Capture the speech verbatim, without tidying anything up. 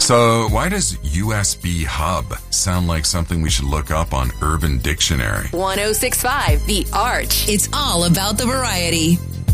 So why does U S B hub sound like something we should look up on Urban Dictionary? one oh six point five The Arch. It's all about the variety.